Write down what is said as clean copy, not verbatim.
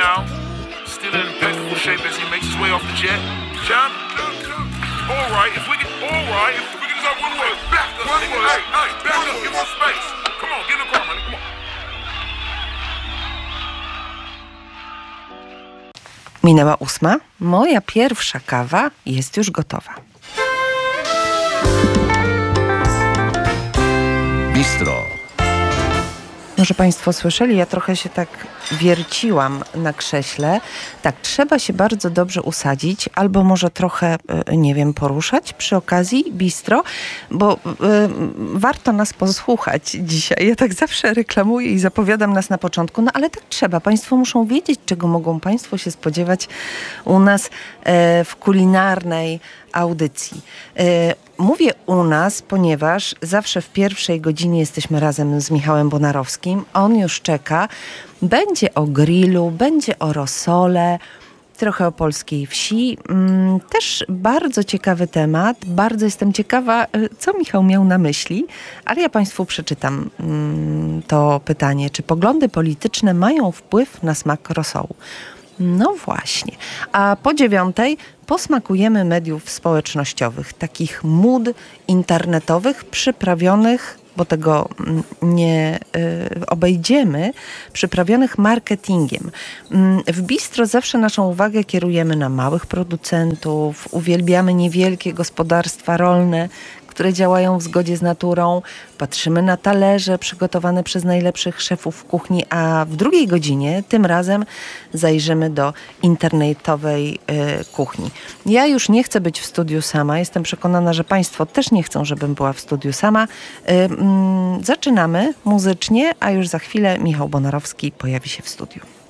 now. Still in impeccable shape as he makes his way off the jet. John? All right, if we can just have one word. Back up, hey, back up, give us space. Come on, get in the car, man, come on. Minęła 8. Moja pierwsza kawa jest już gotowa. Bistro. Może Państwo słyszeli, ja trochę się tak wierciłam na krześle. Tak, trzeba się bardzo dobrze usadzić, albo może trochę, nie wiem, poruszać przy okazji bistro, bo warto nas posłuchać dzisiaj. Ja tak zawsze reklamuję i zapowiadam nas na początku, no ale tak trzeba. Państwo muszą wiedzieć, czego mogą Państwo się spodziewać u nas w kulinarnej audycji. Mówię u nas, ponieważ zawsze w pierwszej godzinie jesteśmy razem z Michałem Bonarowskim. On już czeka. Będzie o grillu, będzie o rosole, trochę o polskiej wsi. Też bardzo ciekawy temat. Bardzo jestem ciekawa, co Michał miał na myśli, ale ja Państwu przeczytam to pytanie. Czy poglądy polityczne mają wpływ na smak rosołu? No właśnie. A po 9:00 posmakujemy mediów społecznościowych, takich mód internetowych przyprawionych, bo tego nie obejdziemy, przyprawionych marketingiem. W bistro zawsze naszą uwagę kierujemy na małych producentów, uwielbiamy niewielkie gospodarstwa rolne, które działają w zgodzie z naturą. Patrzymy na talerze przygotowane przez najlepszych szefów kuchni, a w drugiej godzinie tym razem zajrzymy do internetowej kuchni. Ja już nie chcę być w studiu sama. Jestem przekonana, że Państwo też nie chcą, żebym była w studiu sama. Zaczynamy muzycznie, a już za chwilę Michał Bonarowski pojawi się w studiu.